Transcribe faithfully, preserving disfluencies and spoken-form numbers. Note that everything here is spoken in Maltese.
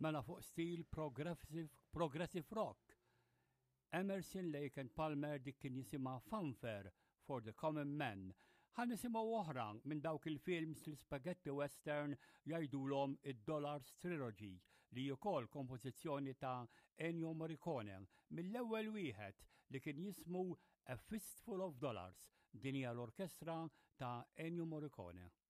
mela fuq stil progressive, progressive rock. Emerson, Lake and Palmer dik kien jisimha Fanfare for the Common Man. Ħan nisimgħu oħra minn dawk il-films l-spaghetti western jgħidulhom id-Dollars Trilogy li wkoll kompożizzjoni ta' Ennio Morricone mill-ewwel wieħed li kien jismu A Fistful of Dollars din hija l-orkestra ta' Ennio Morricone.